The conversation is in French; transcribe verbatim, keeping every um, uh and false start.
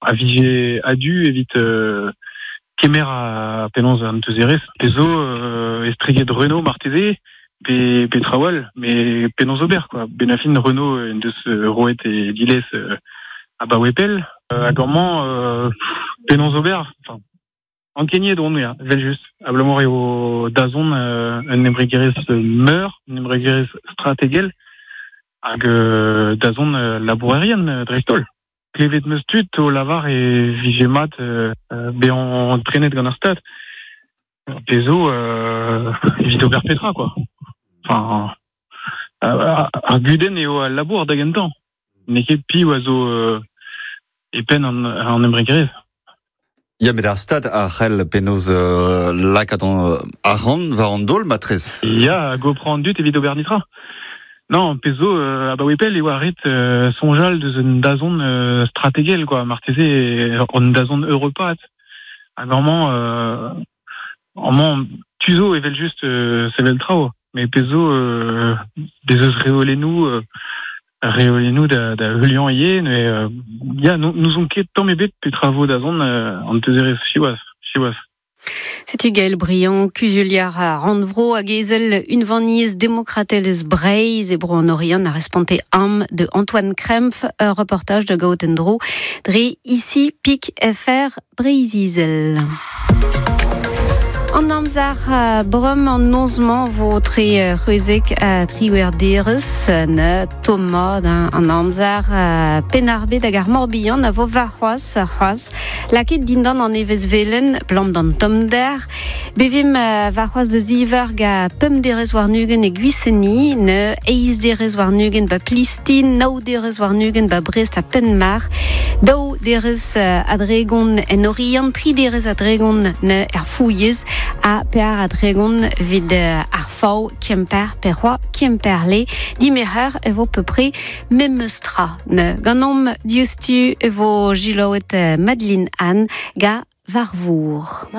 a vigé adu évite euh, kemer à penons an teuzeres pezo euh, estriguet de Renault martezé pe pe trawal mais penons aubert quoi benafin Renault une de ce roet et diles euh, à Bawepel euh, à Gormand euh, penons aubert enfin en Kenya don ya vel juste ablemor et au dazon euh, un embrigeres meurt un embrigeres strategel hag euh, dazon euh, labourerien drestol klevet meus tut o lavar e vigemat euh, be an trenet gant ar stad pezo euh, evit ober petra quoi enfin ar guden eo al labour da gentan neket pi oazo euh, e pen an, an embrigeres. Ya met ar stad a c'hell penoz euh, lakaton euh, aran varandol matres. Ya gopran dut evit ober nitra. Non, pezo euh, a Bawepel eo arret euh, sonjal deus un dazon euh, strategel quoi, marteze an dazon europat. Hag amant euh, amant tuzo evel just euh, sevel trao, mais pezo euh, deus reolenou euh, reolenou da da heulian yen mais euh, ya nous nous on ket tamm ebet pe travo dazon euh, an teuzerez chiwas chiwas. C'est Gaël Briand, Cujuliar à Randvro, à Gezel, une vanise démocratelles Breiz et Bro en Orient, a responté am de Antoine Krempf, un reportage de Gautendro, dre ici, Pic F R, Breizizel. En amzar brum en nozement votre ruzik a triwerderes ne Thomas en amzar penarbe d'agar morbihan a vo varroas roas laket dindan en evesvelen blam dan tomder bevim varroas de ziver ga pum de rezwarnugen e guisseni ne eiz de rezwarnugen ba plistin nau de rezwarnugen ba brest a penmar dau de rez adregon en orient tri de rez adregon ne er fouillez a per a dregon vid ar fau kemper perroa kemperle dimeher evo peu près memestra ne ganom diustu evo giloet Madeleine Anne ga varvour.